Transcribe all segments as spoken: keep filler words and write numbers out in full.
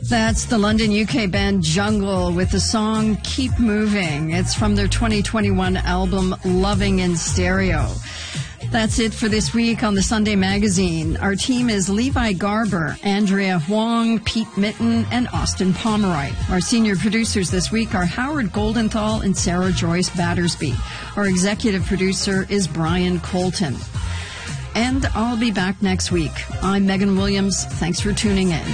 That's the London, U K band Jungle with the song Keep Moving. It's from their twenty twenty-one album Loving in Stereo. That's it for this week on the Sunday Magazine. Our team is Levi Garber, Andrea Huang, Pete Mitten, and Austin Pomeroy. Our senior producers this week are Howard Goldenthal and Sarah Joyce Battersby. Our executive producer is Brian Colton. And I'll be back next week. I'm Megan Williams. Thanks for tuning in.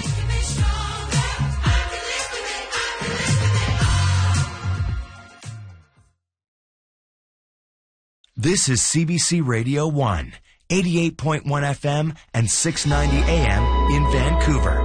This is C B C Radio one, eighty-eight point one F M and six ninety A M in Vancouver.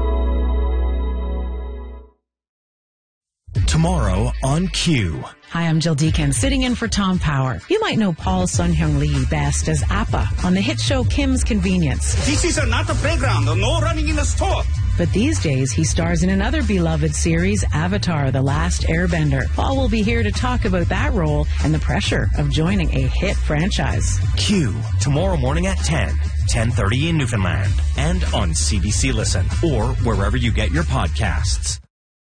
Tomorrow on Q. Hi, I'm Jill Deacon, sitting in for Tom Power. You might know Paul Sun-Hyung Lee best as Appa on the hit show Kim's Convenience. This is not a playground, no running in the store. But these days, he stars in another beloved series, Avatar: The Last Airbender. Paul will be here to talk about that role and the pressure of joining a hit franchise. Q, tomorrow morning at ten, ten thirty in Newfoundland, and on C B C Listen, or wherever you get your podcasts.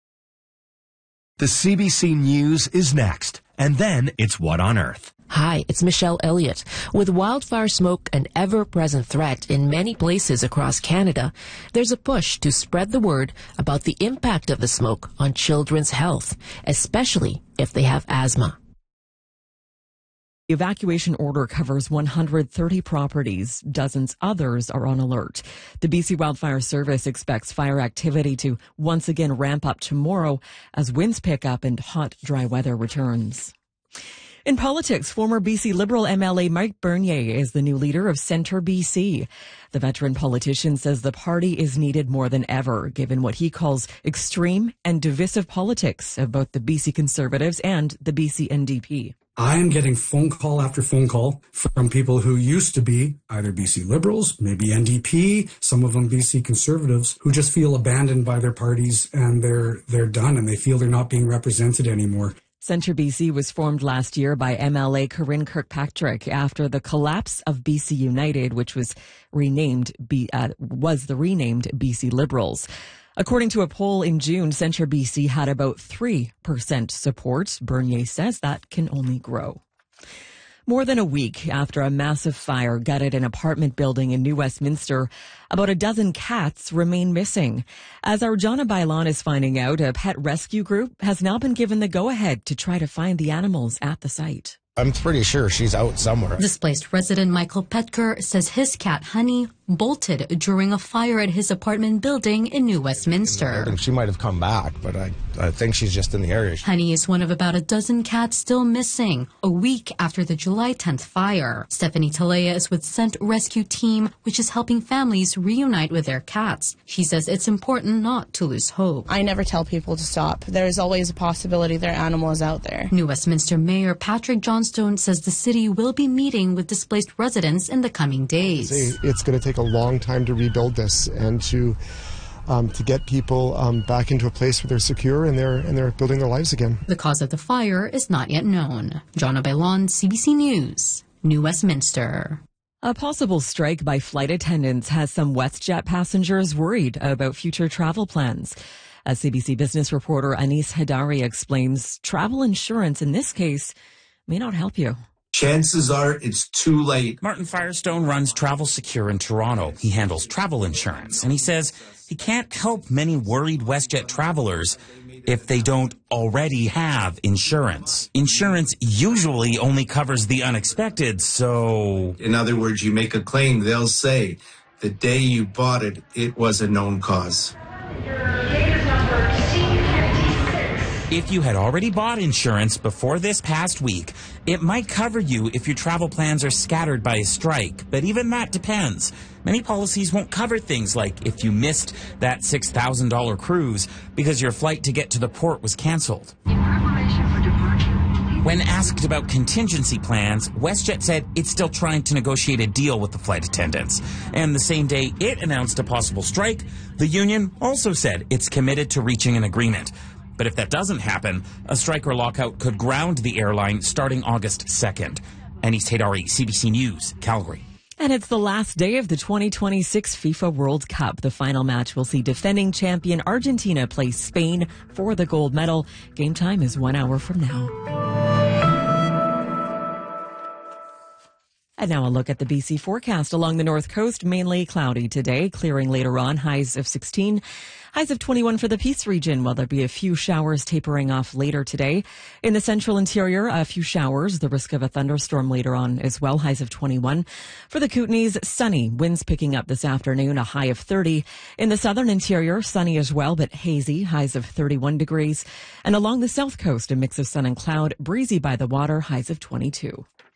The C B C News is next, and then it's What on Earth. Hi, it's Michelle Elliott. With wildfire smoke an ever-present threat in many places across Canada, there's a push to spread the word about the impact of the smoke on children's health, especially if they have asthma. The evacuation order covers one hundred thirty properties. Dozens others are on alert. The B C Wildfire Service expects fire activity to once again ramp up tomorrow as winds pick up and hot, dry weather returns. In politics, former B C Liberal M L A Mike Bernier is the new leader of Centre B C. The veteran politician says the party is needed more than ever, given what he calls extreme and divisive politics of both the B C Conservatives and the B C N D P. I am getting phone call after phone call from people who used to be either B C Liberals, maybe N D P, some of them B C Conservatives, who just feel abandoned by their parties and they're they're done and they feel they're not being represented anymore. Centre B C was formed last year by M L A Corinne Kirkpatrick after the collapse of B C United, which was renamed B, uh, was the renamed B C Liberals. According to a poll in June, Centre B C had about three percent support. Bernier says that can only grow. More than a week after a massive fire gutted an apartment building in New Westminster, about a dozen cats remain missing. As our Jonna Bailon is finding out, a pet rescue group has now been given the go-ahead to try to find the animals at the site. I'm pretty sure she's out somewhere. Displaced resident Michael Petker says his cat, Honey, bolted during a fire at his apartment building in New Westminster. I think she might have come back, but I, I think she's just in the area. Honey is one of about a dozen cats still missing, a week after the July tenth fire. Stephanie Talea is with Scent Rescue Team, which is helping families reunite with their cats. She says it's important not to lose hope. I never tell people to stop. There is always a possibility their animal is out there. New Westminster Mayor Patrick Johnstone says the city will be meeting with displaced residents in the coming days. It's going to take a long time to rebuild this and to um, to get people um, back into a place where they're secure and they're and they're building their lives again. The cause of the fire is not yet known. Jonna Bailon, C B C News, New Westminster. A possible strike by flight attendants has some WestJet passengers worried about future travel plans. As C B C business reporter Anis Hedari explains, travel insurance in this case may not help you. Chances are it's too late. Martin Firestone runs Travel Secure in Toronto. He handles travel insurance, and he says he can't help many worried WestJet travelers if they don't already have insurance. Insurance usually only covers the unexpected, so... In other words, you make a claim, they'll say the day you bought it, it was a known cause. If you had already bought insurance before this past week, it might cover you if your travel plans are scattered by a strike, but even that depends. Many policies won't cover things like if you missed that six thousand dollars cruise because your flight to get to the port was canceled. When asked about contingency plans, WestJet said it's still trying to negotiate a deal with the flight attendants. And the same day it announced a possible strike, the union also said it's committed to reaching an agreement. But if that doesn't happen, a strike or lockout could ground the airline starting August second. Anis Hedari, C B C News, Calgary. And it's the last day of the twenty twenty-six FIFA World Cup. The final match will see defending champion Argentina play Spain for the gold medal. Game time is one hour from now. And now a look at the B C forecast. Along the north coast, mainly cloudy today, clearing later on, highs of sixteen. Highs of twenty-one for the Peace region, while there'll be a few showers tapering off later today. In the central interior, a few showers, the risk of a thunderstorm later on as well, highs of twenty-one. For the Kootenays, sunny, winds picking up this afternoon, a high of thirty. In the southern interior, sunny as well, but hazy, highs of thirty-one degrees. And along the south coast, a mix of sun and cloud, breezy by the water, highs of twenty-two.